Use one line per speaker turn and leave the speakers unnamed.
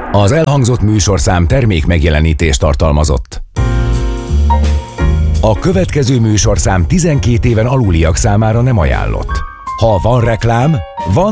Az elhangzott műsorszám termék megjelenítést tartalmazott. A következő műsorszám 12 éven aluliak számára nem ajánlott. Ha van reklám, van